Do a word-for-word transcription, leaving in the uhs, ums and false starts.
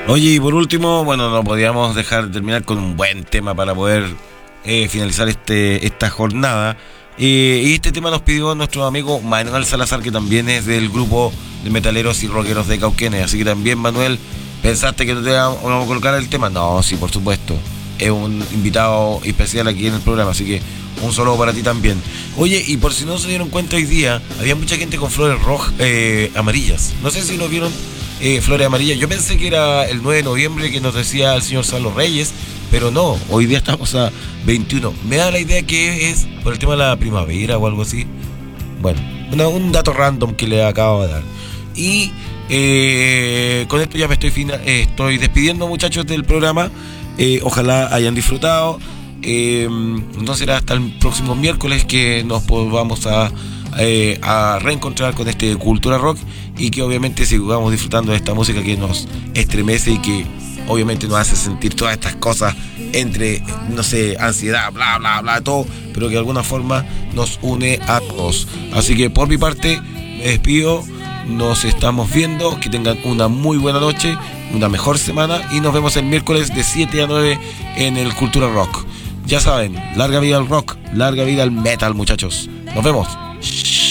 Oye, y por último, bueno, no podíamos dejar de terminar con un buen tema para poder eh, finalizar este esta jornada. Eh, y este tema nos pidió nuestro amigo Manuel Salazar, que también es del grupo de metaleros y rockeros de Cauquenes. Así que también, Manuel, ¿pensaste que no te vamos a colocar el tema? No, sí, por supuesto. Es un invitado especial aquí en el programa, así que un saludo para ti también. Oye, y por si no se dieron cuenta hoy día, había mucha gente con flores rojas, eh, amarillas. No sé si lo vieron, eh, flores amarillas. Yo pensé que era el nueve de noviembre que nos decía el señor Carlos Reyes, pero no, hoy día estamos a veintiuno. Me da la idea que es por el tema de la primavera o algo así. Bueno, una- un dato random que le acabo de dar. Y eh, con esto ya me estoy, fina- eh, estoy despidiendo, muchachos, del programa. Eh, ojalá hayan disfrutado. Eh, no será hasta el próximo miércoles que nos volvamos a, eh, a reencontrar con este Cultura Rock, y que obviamente sigamos disfrutando de esta música que nos estremece y que obviamente nos hace sentir todas estas cosas entre, no sé, ansiedad, bla, bla, bla, todo, pero que de alguna forma nos une a todos. Así que por mi parte me despido, nos estamos viendo, que tengan una muy buena noche, una mejor semana, y nos vemos el miércoles de siete a nueve en el Cultura Rock. Ya saben, larga vida al rock, larga vida al metal, muchachos. Nos vemos.